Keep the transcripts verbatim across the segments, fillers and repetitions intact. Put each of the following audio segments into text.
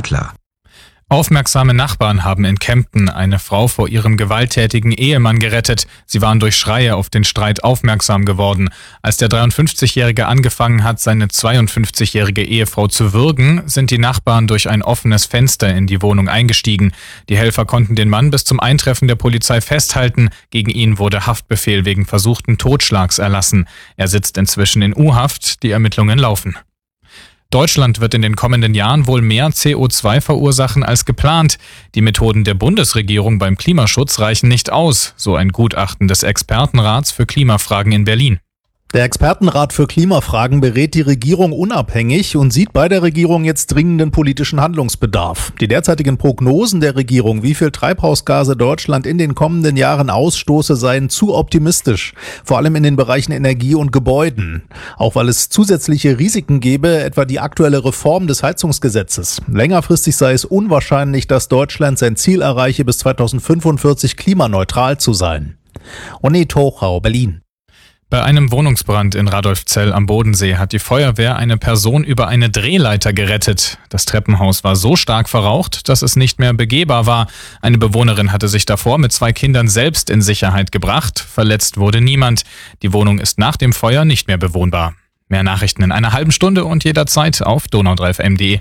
Adler. Aufmerksame Nachbarn haben in Kempten eine Frau vor ihrem gewalttätigen Ehemann gerettet. Sie waren durch Schreie auf den Streit aufmerksam geworden. Als der dreiundfünfzigjährige angefangen hat, seine zweiundfünfzigjährige Ehefrau zu würgen, sind die Nachbarn durch ein offenes Fenster in die Wohnung eingestiegen. Die Helfer konnten den Mann bis zum Eintreffen der Polizei festhalten. Gegen ihn wurde Haftbefehl wegen versuchten Totschlags erlassen. Er sitzt inzwischen in U-Haft. Die Ermittlungen laufen. Deutschland wird in den kommenden Jahren wohl mehr C O zwei verursachen als geplant. Die Methoden der Bundesregierung beim Klimaschutz reichen nicht aus, so ein Gutachten des Expertenrats für Klimafragen in Berlin. Der Expertenrat für Klimafragen berät die Regierung unabhängig und sieht bei der Regierung jetzt dringenden politischen Handlungsbedarf. Die derzeitigen Prognosen der Regierung, wie viel Treibhausgase Deutschland in den kommenden Jahren ausstoße, seien zu optimistisch, vor allem in den Bereichen Energie und Gebäuden. Auch weil es zusätzliche Risiken gäbe, etwa die aktuelle Reform des Heizungsgesetzes. Längerfristig sei es unwahrscheinlich, dass Deutschland sein Ziel erreiche, bis zweitausendfünfundvierzig klimaneutral zu sein. René Tochau, Berlin. Bei einem Wohnungsbrand in Radolfzell am Bodensee hat die Feuerwehr eine Person über eine Drehleiter gerettet. Das Treppenhaus war so stark verraucht, dass es nicht mehr begehbar war. Eine Bewohnerin hatte sich davor mit zwei Kindern selbst in Sicherheit gebracht. Verletzt wurde niemand. Die Wohnung ist nach dem Feuer nicht mehr bewohnbar. Mehr Nachrichten in einer halben Stunde und jederzeit auf donau drei F M punkt de.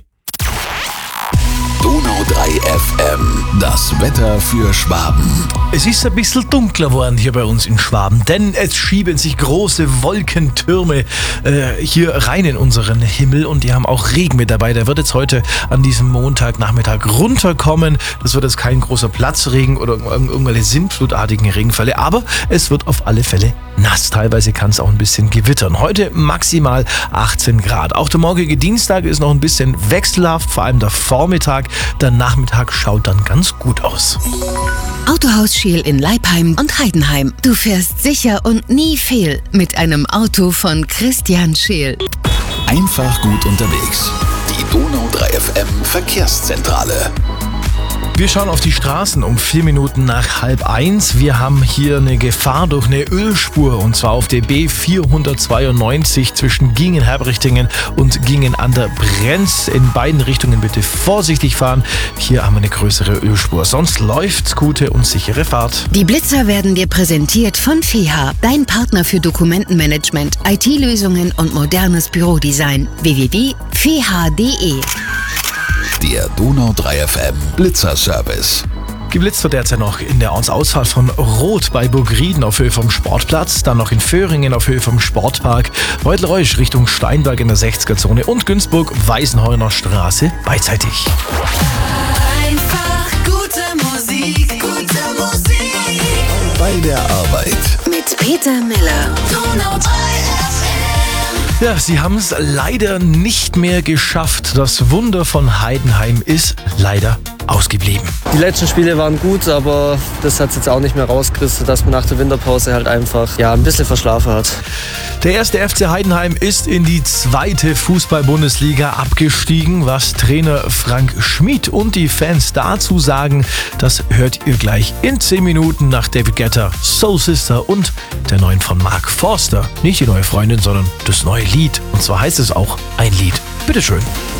Donau drei F M, das Wetter für Schwaben. Es ist ein bisschen dunkler geworden hier bei uns in Schwaben, denn es schieben sich große Wolkentürme äh, hier rein in unseren Himmel und die haben auch Regen mit dabei. Der wird jetzt heute an diesem Montagnachmittag runterkommen. Das wird jetzt kein großer Platzregen oder irgendwelche sintflutartigen Regenfälle, aber es wird auf alle Fälle nass. Teilweise kann es auch ein bisschen gewittern. Heute maximal achtzehn Grad. Auch der morgige Dienstag ist noch ein bisschen wechselhaft, vor allem der Vormittag. Der Nachmittag schaut dann ganz gut aus. Autohaus Scheel in Leipheim und Heidenheim. Du fährst sicher und nie fehl mit einem Auto von Christian Scheel. Einfach gut unterwegs. Die Donau drei F M Verkehrszentrale. Wir schauen auf die Straßen um vier Minuten nach halb eins. Wir haben hier eine Gefahr durch eine Ölspur und zwar auf der B vierhundertzweiundneunzig zwischen Gingen-Herbrichtingen und Gingen an der Brenz. In beiden Richtungen bitte vorsichtig fahren. Hier haben wir eine größere Ölspur. Sonst läuft's, gute und sichere Fahrt. Die Blitzer werden dir präsentiert von F E H A, dein Partner für Dokumentenmanagement, I T-Lösungen und modernes Bürodesign. w w w punkt f e h a punkt d e. Der Donau drei F M Blitzerservice. Geblitzt wird derzeit noch in der Ortsausfahrt von Roth bei Burgrieden auf Höhe vom Sportplatz, dann noch in Föhringen auf Höhe vom Sportpark, Beutelreusch Richtung Steinberg in der sechziger-Zone und Günzburg-Weißenheuner Straße beidseitig. Einfach gute Musik, gute Musik. Bei der Arbeit. Mit Peter Miller. Donau drei F M. Ja, sie haben es leider nicht mehr geschafft. Das Wunder von Heidenheim ist leider ausgeblieben. Die letzten Spiele waren gut, aber das hat es jetzt auch nicht mehr rausgerissen, dass man nach der Winterpause halt einfach ja, ein bisschen verschlafen hat. Der erste F C Heidenheim ist in die zweite Fußball-Bundesliga abgestiegen. Was Trainer Frank Schmid und die Fans dazu sagen, das hört ihr gleich in zehn Minuten nach David Guetta, Soul Sister und der neuen von Mark Forster. Nicht die neue Freundin, sondern das neue Lied. Und zwar heißt es auch ein Lied. Bitteschön.